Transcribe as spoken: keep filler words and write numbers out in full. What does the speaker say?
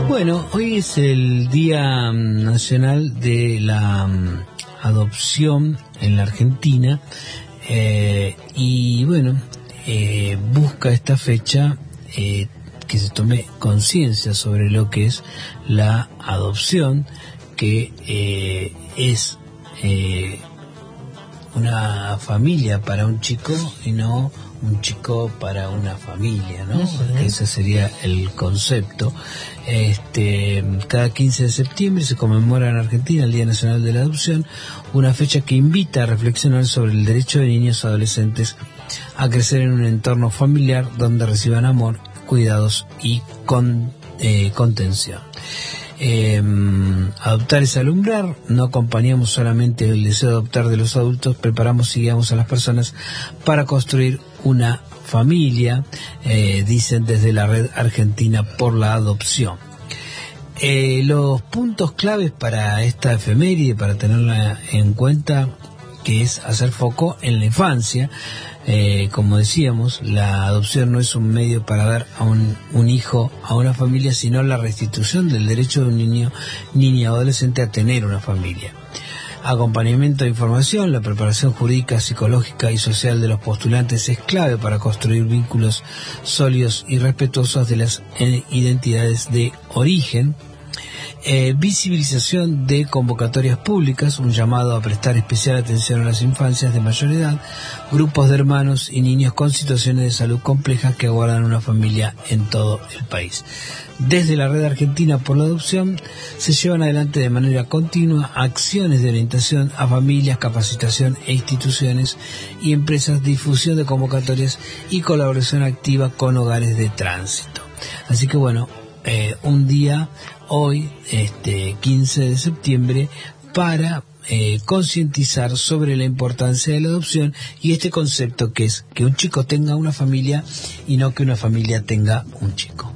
Bueno, hoy es el Día Nacional de la Adopción en la Argentina eh, y bueno, eh, busca esta fecha eh, que se tome conciencia sobre lo que es la adopción, que eh, es eh, una familia para un chico y no un chico para una familia, ¿no? Uh-huh. Ese sería el concepto. Este, cada quince de septiembre se conmemora en Argentina el Día Nacional de la Adopción, una fecha que invita a reflexionar sobre el derecho de niños y adolescentes a crecer en un entorno familiar donde reciban amor, cuidados y con, eh, contención. Eh, adoptar es alumbrar. No acompañamos solamente el deseo de adoptar de los adultos, preparamos y guiamos a las personas para construir una familia, eh, dicen desde la Red Argentina por la Adopción. Eh, los puntos claves para esta efeméride, para tenerla en cuenta, que es hacer foco en la infancia. Eh, como decíamos, la adopción no es un medio para dar a un, un hijo a una familia, sino la restitución del derecho de un niño, niña o adolescente a tener una familia. Acompañamiento de información, la preparación jurídica, psicológica y social de los postulantes es clave para construir vínculos sólidos y respetuosos de las identidades de origen. Eh, visibilización de convocatorias públicas, un llamado a prestar especial atención a las infancias de mayor edad, grupos de hermanos y niños con situaciones de salud complejas que aguardan una familia en todo el país. Desde la Red Argentina por la Adopción se llevan adelante de manera continua acciones de orientación a familias, capacitación e instituciones y empresas, difusión de convocatorias y colaboración activa con hogares de tránsito. Así que bueno, eh, un día hoy, este quince de septiembre, para eh, concientizar sobre la importancia de la adopción y este concepto que es que un chico tenga una familia y no que una familia tenga un chico.